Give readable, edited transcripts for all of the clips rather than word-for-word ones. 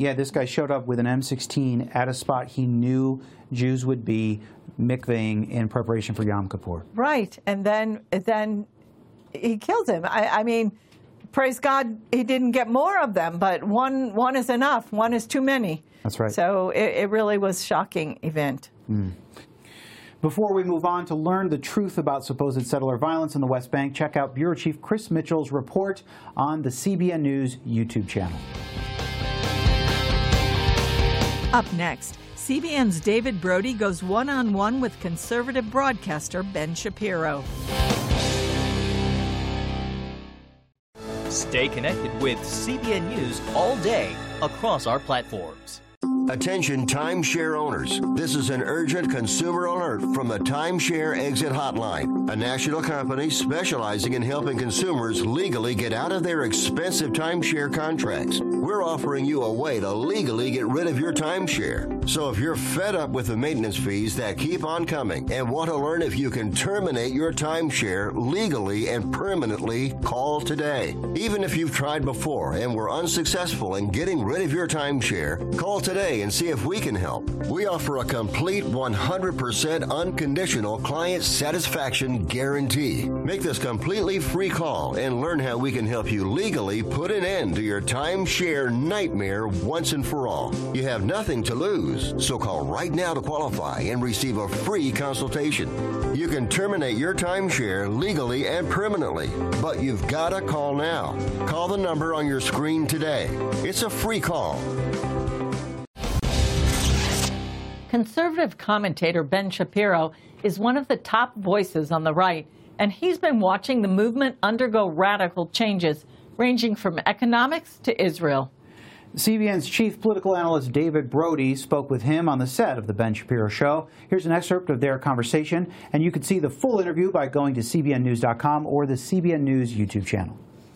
Yeah, this guy showed up with an M16 at a spot he knew Jews would be mikvahing in preparation for Yom Kippur. Right, and then he killed him. I mean, praise God, he didn't get more of them, but one is enough. One is too many. That's right. So it really was a shocking event. Before we move on to learn the truth about supposed settler violence in the West Bank, check out Bureau Chief Chris Mitchell's report on the CBN News YouTube channel. Up next, CBN's David Brody goes one-on-one with conservative broadcaster Ben Shapiro. Stay connected with CBN News all day across our platforms. Attention timeshare owners. This is an urgent consumer alert from the Timeshare Exit Hotline, a national company specializing in helping consumers legally get out of their expensive timeshare contracts. We're offering you a way to legally get rid of your timeshare. So if you're fed up with the maintenance fees that keep on coming and want to learn if you can terminate your timeshare legally and permanently, call today. Even if you've tried before and were unsuccessful in getting rid of your timeshare, call today and see if we can help. We offer a complete 100% unconditional client satisfaction guarantee. Make this completely free call and learn how we can help you legally put an end to your timeshare nightmare once and for all. You have nothing to lose, so call right now to qualify and receive a free consultation. You can terminate your timeshare legally and permanently, but you've got to call now. Call the number on your screen today. It's a free call. Conservative commentator Ben Shapiro is one of the top voices on the right, and he's been watching the movement undergo radical changes, ranging from economics to Israel. CBN's chief political analyst David Brody spoke with him on the set of The Ben Shapiro Show. Here's an excerpt of their conversation, and you can see the full interview by going to cbnnews.com or the CBN News YouTube channel.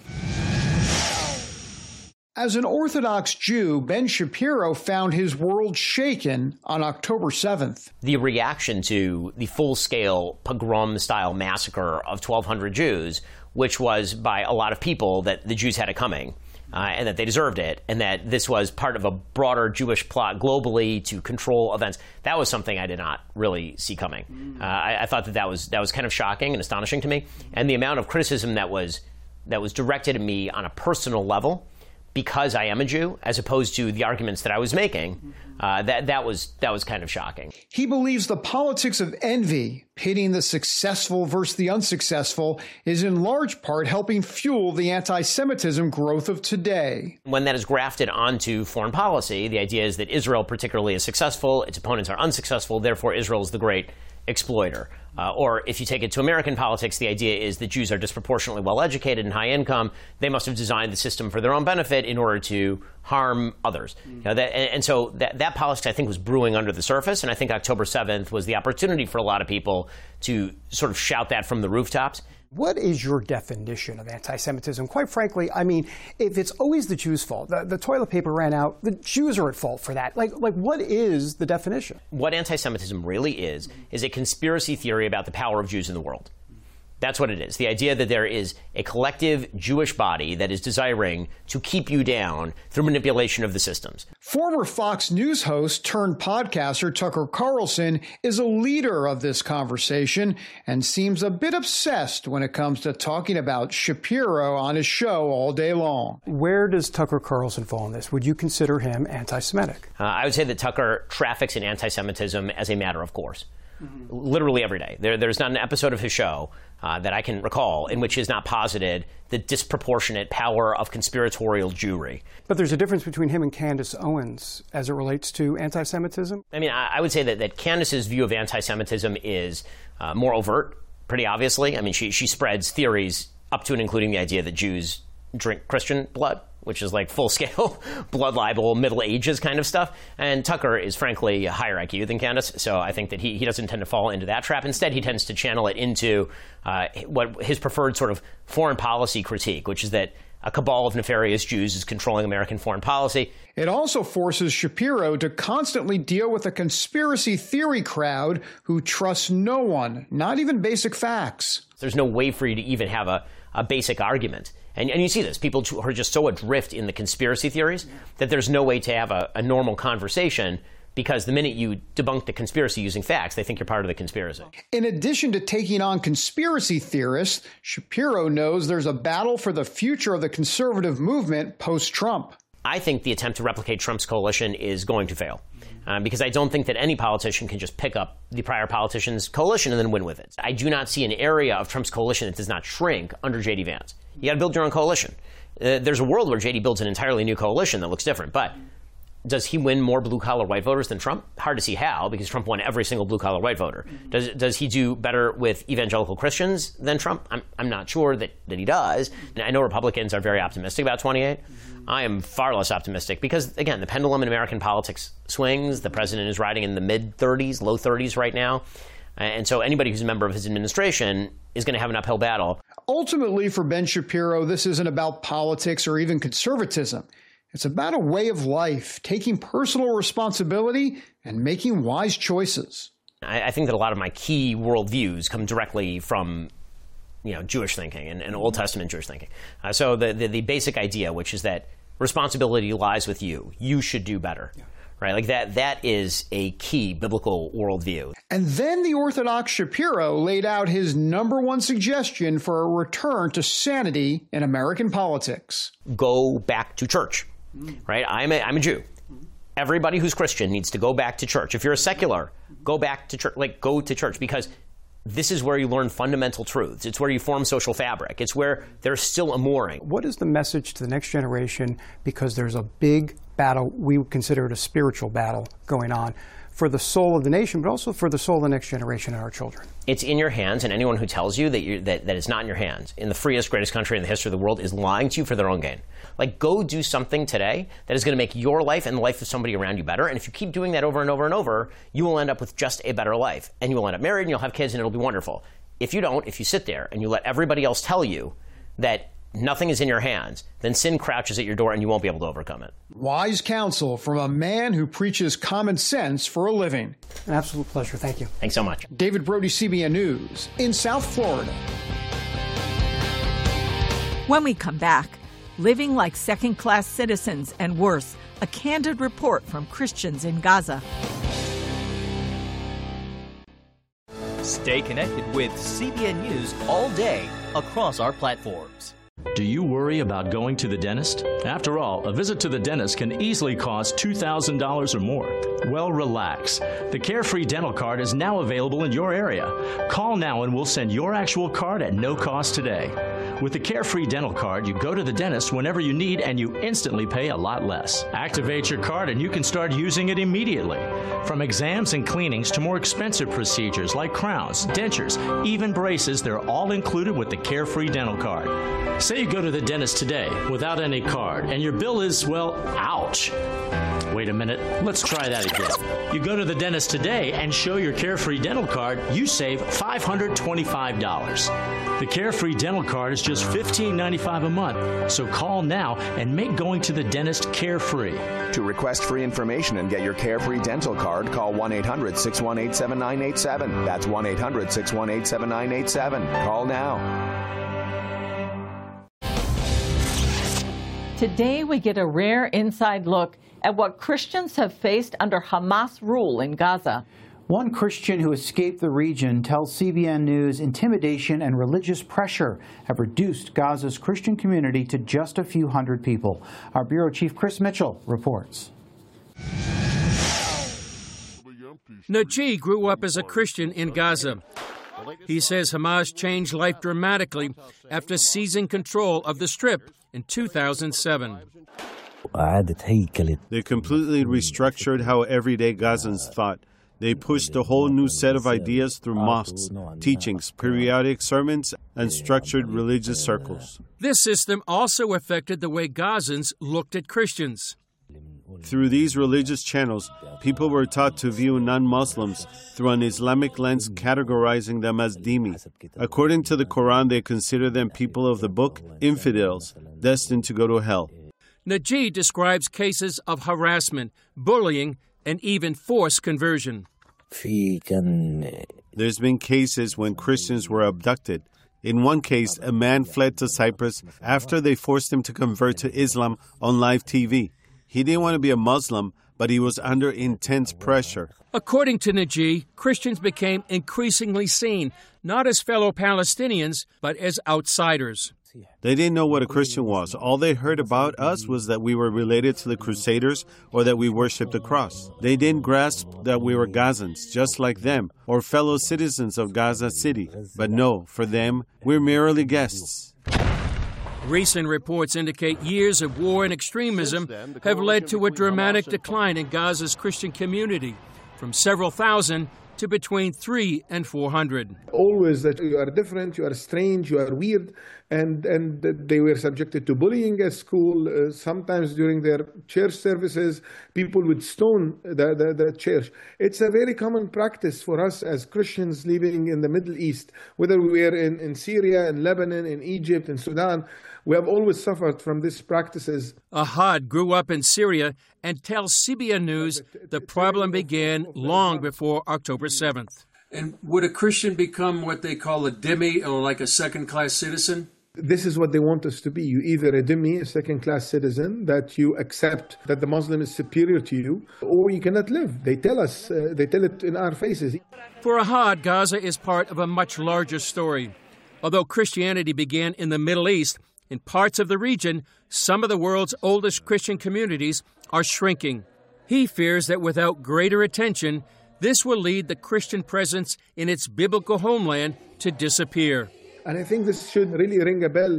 As an Orthodox Jew, Ben Shapiro found his world shaken on October 7th. The reaction to the full-scale pogrom-style massacre of 1,200 Jews, which was by a lot of people that the Jews had it coming, and that they deserved it, and that this was part of a broader Jewish plot globally to control events, that was something I did not really see coming. I thought that was kind of shocking and astonishing to me, and the amount of criticism that was directed at me on a personal level, because I am a Jew, as opposed to the arguments that I was making, that was kind of shocking. He believes the politics of envy, pitting the successful versus the unsuccessful, is in large part helping fuel the anti-Semitism growth of today. When that is grafted onto foreign policy, the idea is that Israel particularly is successful, its opponents are unsuccessful, therefore Israel is the great exploiter. Or if you take it to American politics, the idea is that Jews are disproportionately well-educated and high income. They must have designed the system for their own benefit in order to harm others. So that politics, I think, was brewing under the surface, and I think October 7th was the opportunity for a lot of people to sort of shout that from the rooftops. What is your definition of anti-Semitism? Quite frankly, I mean, if it's always the Jews' fault, the toilet paper ran out, the Jews are at fault for that. Like what is the definition? What anti-Semitism really is a conspiracy theory about the power of Jews in the world. That's what it is. The idea that there is a collective Jewish body that is desiring to keep you down through manipulation of the systems. Former Fox News host turned podcaster Tucker Carlson is a leader of this conversation and seems a bit obsessed when it comes to talking about Shapiro on his show all day long. Where does Tucker Carlson fall in this? Would you consider him anti-Semitic? I would say that Tucker traffics in anti-Semitism as a matter of course. Literally every day. There's not an episode of his show that I can recall in which he has not posited the disproportionate power of conspiratorial Jewry. But there's a difference between him and Candace Owens as it relates to anti-Semitism? I mean, I would say that Candace's view of anti-Semitism is more overt, pretty obviously. I mean, she spreads theories up to and including the idea that Jews drink Christian blood, which is like full-scale blood libel, Middle Ages kind of stuff. And Tucker is, frankly, a higher IQ than Candace, so I think that he doesn't tend to fall into that trap. Instead, he tends to channel it into what his preferred sort of foreign policy critique, which is that a cabal of nefarious Jews is controlling American foreign policy. It also forces Shapiro to constantly deal with a conspiracy theory crowd who trusts no one, not even basic facts. There's no way for you to even have a basic argument. And you see this. People who are just so adrift in the conspiracy theories that there's no way to have a normal conversation, because the minute you debunk the conspiracy using facts, they think you're part of the conspiracy. In addition to taking on conspiracy theorists, Shapiro knows there's a battle for the future of the conservative movement post-Trump. I think the attempt to replicate Trump's coalition is going to fail, because I don't think that any politician can just pick up the prior politician's coalition and then win with it. I do not see an area of Trump's coalition that does not shrink under J.D. Vance. You got to build your own coalition. There's a world where J.D. builds an entirely new coalition that looks different, but does he win more blue-collar white voters than Trump? Hard to see how, because Trump won every single blue-collar white voter. Does he do better with evangelical Christians than Trump? I'm not sure that he does. And I know Republicans are very optimistic about 28. I am far less optimistic because, again, the pendulum in American politics swings. The president is riding in the mid-30s, low 30s right now. And so anybody who's a member of his administration is going to have an uphill battle. Ultimately, for Ben Shapiro, this isn't about politics or even conservatism. It's about a way of life, taking personal responsibility and making wise choices. I think that a lot of my key worldviews come directly from, Jewish thinking and Old Testament Jewish thinking. So the basic idea, which is that responsibility lies with you. You should do better. Yeah. Right? Like that is a key biblical worldview. And then the Orthodox Shapiro laid out his number one suggestion for a return to sanity in American politics. Go back to church. Right? I'm a Jew. Everybody who's Christian needs to go back to church. If you're a secular, go back to church. Go to church, because this is where you learn fundamental truths. It's where you form social fabric. It's where there's still a mooring. What is the message to the next generation? Because there's a big battle, we would consider it a spiritual battle going on, for the soul of the nation, but also for the soul of the next generation and our children. It's in your hands, and anyone who tells you that it's not in your hands, in the freest, greatest country in the history of the world, is lying to you for their own gain. Go do something today that is going to make your life and the life of somebody around you better. And if you keep doing that over and over and over, you will end up with just a better life. And you will end up married, and you'll have kids, and it'll be wonderful. If you don't, if you sit there and you let everybody else tell you that nothing is in your hands, then sin crouches at your door and you won't be able to overcome it. Wise counsel from a man who preaches common sense for a living. An absolute pleasure. Thank you. Thanks so much. David Brody, CBN News, in South Florida. When we come back, living like second-class citizens and worse, a candid report from Christians in Gaza. Stay connected with CBN News all day across our platforms. Do you worry about going to the dentist? After all, a visit to the dentist can easily cost $2,000 or more. Well, relax. The Carefree Dental Card is now available in your area. Call now and we'll send your actual card at no cost today. With the Carefree Dental Card, you go to the dentist whenever you need and you instantly pay a lot less. Activate your card and you can start using it immediately. From exams and cleanings to more expensive procedures like crowns, dentures, even braces, they're all included with the Carefree Dental Card. Say you go to the dentist today without any card and your bill is, well, ouch. Wait a minute, let's try that again. You go to the dentist today and show your Carefree Dental Card, you save $525. The Carefree Dental Card is just $15.95 a month, so call now and make going to the dentist carefree. To request free information and get your Carefree Dental Card, call 1-800-618-7987. That's 1-800-618-7987. Call now. Today, we get a rare inside look at what Christians have faced under Hamas rule in Gaza. One Christian who escaped the region tells CBN News intimidation and religious pressure have reduced Gaza's Christian community to just a few hundred people. Our bureau chief Chris Mitchell reports. Najee grew up as a Christian in Gaza. He says Hamas changed life dramatically after seizing control of the Strip in 2007. They completely restructured how everyday Gazans thought. They pushed a whole new set of ideas through mosques, teachings, periodic sermons, and structured religious circles. This system also affected the way Gazans looked at Christians. Through these religious channels, people were taught to view non-Muslims through an Islamic lens, categorizing them as dhimmi. According to the Quran, they consider them people of the book, infidels, destined to go to hell. Najee describes cases of harassment, bullying, and even forced conversion. There's been cases when Christians were abducted, In one case, a man fled to Cyprus after they forced him to convert to Islam on live TV. He didn't want to be a Muslim, but he was under intense pressure. According to Najee, Christians became increasingly seen, not as fellow Palestinians, but as outsiders. They didn't know what a Christian was. All they heard about us was that we were related to the Crusaders or that we worshipped the cross. They didn't grasp that we were Gazans, just like them, or fellow citizens of Gaza City. But no, for them, we're merely guests. Recent reports indicate years of war and extremism have led to a dramatic decline in Gaza's Christian community, from several thousand to between 300 and 400. Always that you are different, you are strange, you are weird, and they were subjected to bullying at school. Sometimes during their church services, people would stone the church. It's a very common practice for us as Christians living in the Middle East, whether we are in Syria, in Lebanon, in Egypt, in Sudan. We have always suffered from these practices. Ahad grew up in Syria and tells CBN News the problem began long before October 7th. And would a Christian become what they call a dhimmi, or like a second-class citizen? This is what they want us to be. You either a dhimmi, a second-class citizen, that you accept that the Muslim is superior to you, or you cannot live. They tell us, they tell it in our faces. For Ahad, Gaza is part of a much larger story. Although Christianity began in the Middle East, in parts of the region, some of the world's oldest Christian communities are shrinking. He fears that without greater attention, this will lead the Christian presence in its biblical homeland to disappear. And I think this should really ring a bell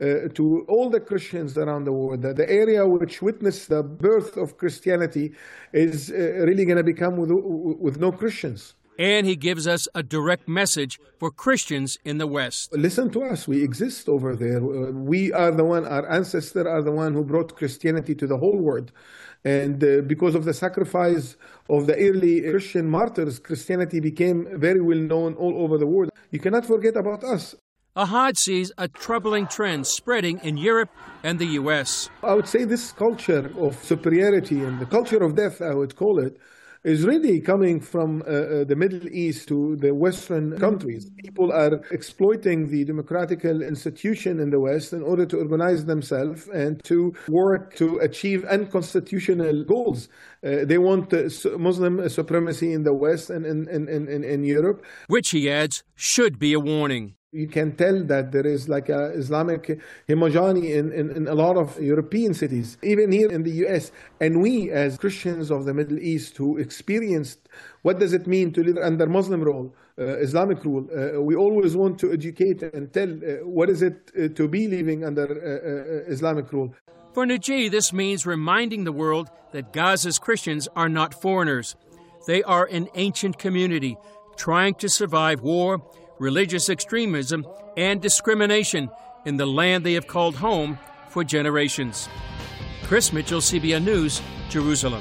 to all the Christians around the world, that the area which witnessed the birth of Christianity is really going to become with no Christians. And he gives us a direct message for Christians in the West. Listen to us. We exist over there. We are the one, our ancestors are the one who brought Christianity to the whole world. And because of the sacrifice of the early Christian martyrs, Christianity became very well known all over the world. You cannot forget about us. Ahad sees a troubling trend spreading in Europe and the U.S. I would say this culture of superiority and the culture of death, I would call it, is really coming from the Middle East to the Western countries. People are exploiting the democratical institution in the West in order to organize themselves and to work to achieve unconstitutional goals. They want Muslim supremacy in the West and in Europe. Which, he adds, should be a warning. You can tell that there is like a Islamic homogeneity in a lot of European cities, even here in the U.S. And we, as Christians of the Middle East who experienced what does it mean to live under Muslim rule, Islamic rule, we always want to educate and tell what is it to be living under Islamic rule. For Najee, this means reminding the world that Gaza's Christians are not foreigners. They are an ancient community trying to survive war, religious extremism, and discrimination in the land they have called home for generations. Chris Mitchell, CBN News, Jerusalem.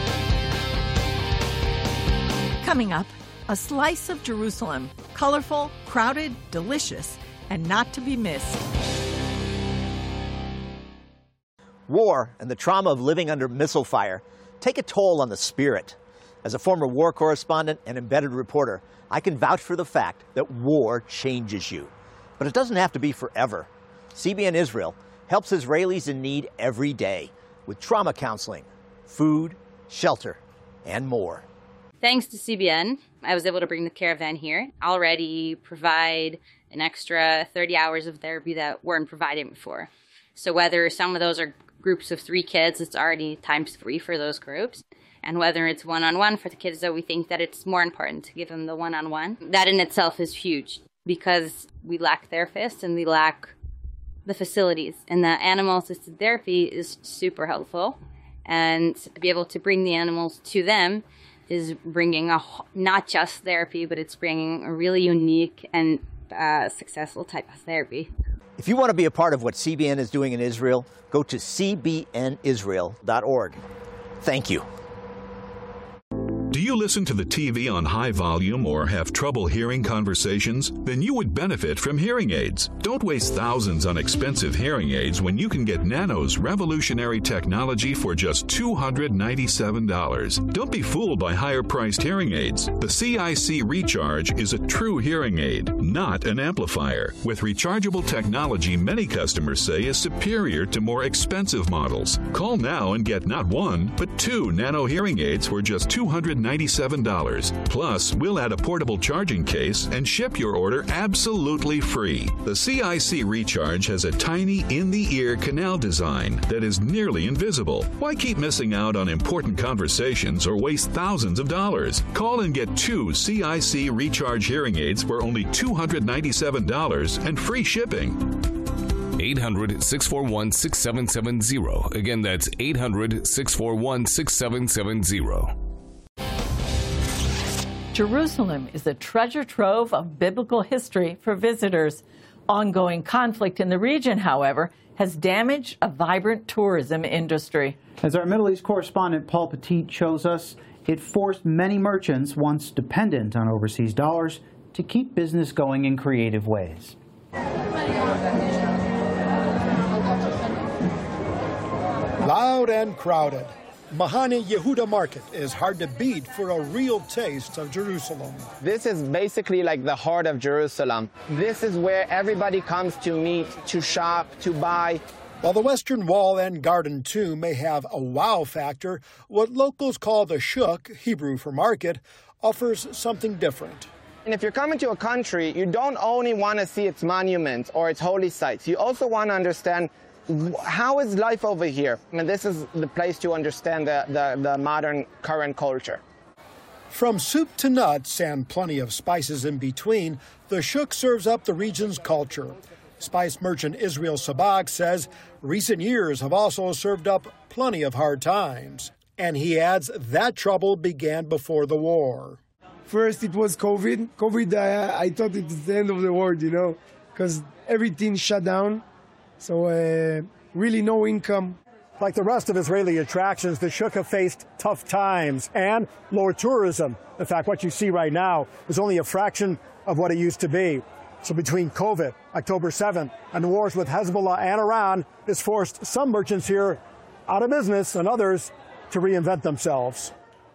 Coming up, a slice of Jerusalem. Colorful, crowded, delicious, and not to be missed. War and the trauma of living under missile fire take a toll on the spirit. As a former war correspondent and embedded reporter, I can vouch for the fact that war changes you. But it doesn't have to be forever. CBN Israel helps Israelis in need every day with trauma counseling, food, shelter, and more. Thanks to CBN, I was able to bring the caravan here. Already provide an extra 30 hours of therapy that weren't provided before. So whether some of those are groups of 3 kids, it's already times 3 for those groups. And whether it's one-on-one for the kids, though, we think that it's more important to give them the one-on-one. That in itself is huge because we lack therapists and we lack the facilities. And the animal-assisted therapy is super helpful. And to be able to bring the animals to them is bringing not just therapy, but it's bringing a really unique and successful type of therapy. If you want to be a part of what CBN is doing in Israel, go to cbnisrael.org. Thank you. Do you you listen to the TV on high volume or have trouble hearing conversations, then you would benefit from hearing aids. Don't waste thousands on expensive hearing aids when you can get Nano's revolutionary technology for just $297. Don't be fooled by higher-priced hearing aids. The CIC Recharge is a true hearing aid, not an amplifier. With rechargeable technology, many customers say is superior to more expensive models. Call now and get not one, but 2 Nano hearing aids for just $297. Plus, we'll add a portable charging case and ship your order absolutely free. The CIC Recharge has a tiny in-the-ear canal design that is nearly invisible. Why keep missing out on important conversations or waste thousands of dollars? Call and get 2 CIC Recharge hearing aids for only $297 and free shipping. 800-641-6770. Again, that's 800-641-6770. Jerusalem is a treasure trove of biblical history for visitors. Ongoing conflict in the region, however, has damaged a vibrant tourism industry. As our Middle East correspondent Paul Petit shows us, it forced many merchants once dependent on overseas dollars to keep business going in creative ways. Loud and crowded, Mahane Yehuda Market is hard to beat for a real taste of Jerusalem. This is basically like the heart of Jerusalem. This is where everybody comes to meet, to shop, to buy. While the Western Wall and Garden too may have a wow factor, what locals call the shuk, Hebrew for market, offers something different. And if you're coming to a country, you don't only want to see its monuments or its holy sites. You also want to understand how is life over here. I mean, this is the place to understand the modern current culture. From soup to nuts and plenty of spices in between, the shuk serves up the region's culture. Spice merchant Israel Sabag says recent years have also served up plenty of hard times. And he adds that trouble began before the war. First, it was COVID. COVID, I thought it was the end of the world, because everything shut down. So really no income. Like the rest of Israeli attractions, the shuk have faced tough times and lower tourism. In fact, what you see right now is only a fraction of what it used to be. So between COVID, October 7th, and the wars with Hezbollah and Iran, it's forced some merchants here out of business and others to reinvent themselves.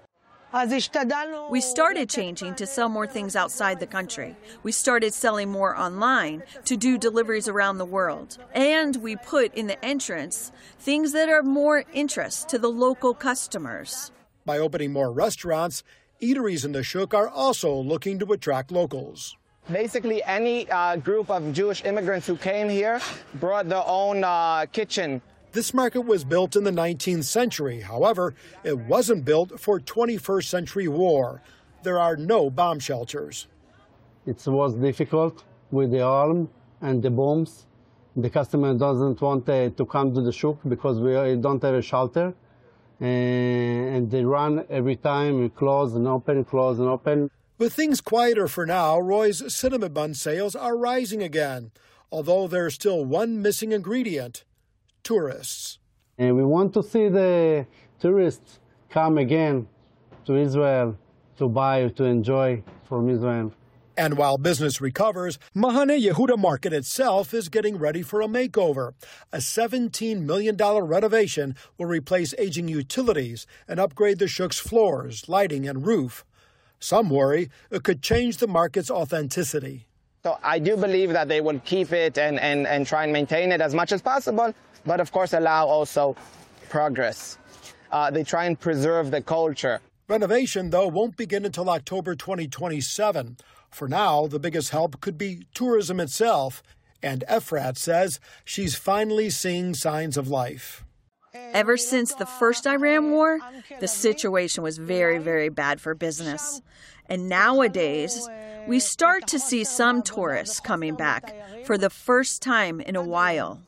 We started changing to sell more things outside the country. We started selling more online to do deliveries around the world. And we put in the entrance things that are more interest to the local customers. By opening more restaurants, eateries in the shuk are also looking to attract locals. Basically, any group of Jewish immigrants who came here brought their own kitchen. This market was built in the 19th century. However, it wasn't built for 21st century war. There are no bomb shelters. It was difficult with the alarm and the bombs. The customer doesn't want to come to the shuk because we don't have a shelter. And they run every time, we close and open, close and open. With things quieter for now, Roy's cinnamon bun sales are rising again, although there's still one missing ingredient: tourists. And we want to see the tourists come again to Israel to buy, to enjoy from Israel. And while business recovers, Mahane Yehuda Market itself is getting ready for a makeover. A $17 million renovation will replace aging utilities and upgrade the shuk's floors, lighting, and roof. Some worry it could change the market's authenticity. So I do believe that they will keep it and try and maintain it as much as possible, but of course allow also progress. They try and preserve the culture. Renovation, though, won't begin until October 2027. For now, the biggest help could be tourism itself, and Efrat says she's finally seeing signs of life. Ever since the first Iran war, the situation was very, very bad for business. And nowadays, we start to see some tourists coming back for the first time in a while.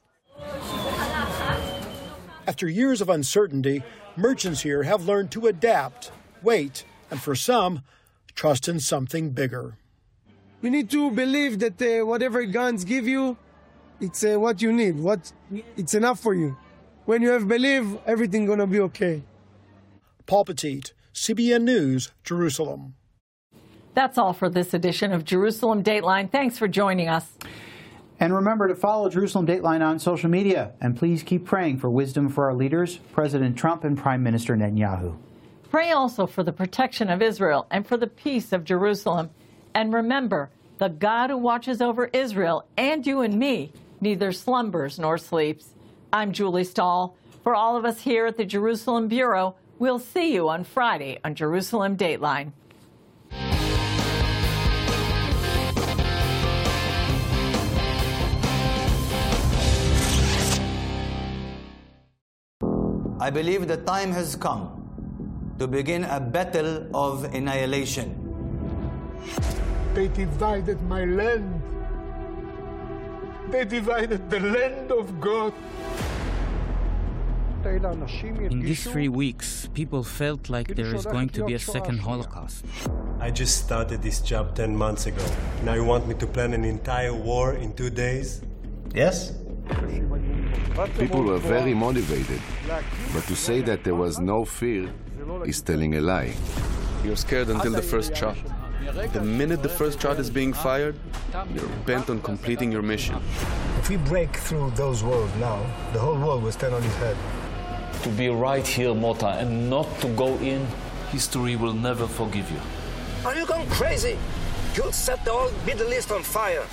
After years of uncertainty, merchants here have learned to adapt, wait, and for some, trust in something bigger. You need to believe that whatever guns give you, it's what you need. It's enough for you. When you have belief, everything's going to be okay. Paul Petit, CBN News, Jerusalem. That's all for this edition of Jerusalem Dateline. Thanks for joining us. And remember to follow Jerusalem Dateline on social media. And please keep praying for wisdom for our leaders, President Trump and Prime Minister Netanyahu. Pray also for the protection of Israel and for the peace of Jerusalem. And remember, the God who watches over Israel and you and me neither slumbers nor sleeps. I'm Julie Stahl. For all of us here at the Jerusalem Bureau, we'll see you on Friday on Jerusalem Dateline. I believe the time has come to begin a battle of annihilation. They divided my land. They divided the land of God. In these 3 weeks, people felt like there is going to be a second Holocaust. I just started this job 10 months ago. Now you want me to plan an entire war in 2 days? Yes? People were very motivated, but to say that there was no fear is telling a lie. You're scared until the first shot. The minute the first shot is being fired, you're bent on completing your mission. If we break through those walls now, the whole world will stand on its head. To be right here, Mota, and not to go in, history will never forgive you. Are you going crazy? You'll set the whole Middle East on fire.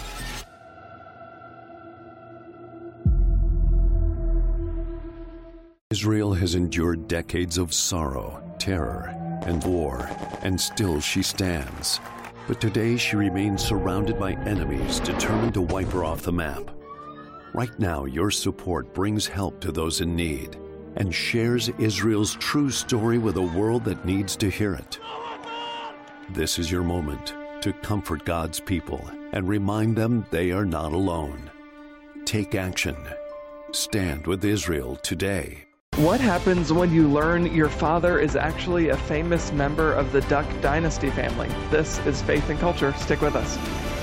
Israel has endured decades of sorrow, terror, and war, and still she stands. But today she remains surrounded by enemies determined to wipe her off the map. Right now, your support brings help to those in need and shares Israel's true story with a world that needs to hear it. This is your moment to comfort God's people and remind them they are not alone. Take action. Stand with Israel today. What happens when you learn your father is actually a famous member of the Duck Dynasty family? This is Faith and Culture. Stick with us.